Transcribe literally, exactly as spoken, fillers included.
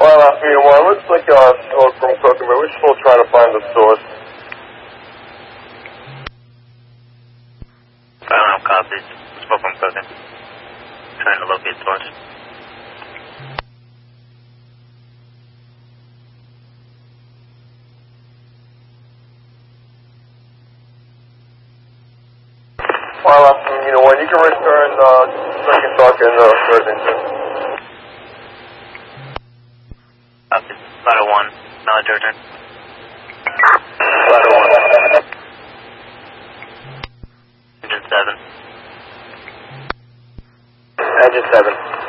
Well, uh, you know, well, it looks like uh, oh, from Cookham, we're still trying to find the source. I don't have copies. Spoke from Cookham. Trying to locate source. Well, uh, you know, when you can return, uh, so you can talk in uh, Worthington. Copy. Ladder one. Knowledge return. Ladder one. Engine seven. Engine seven.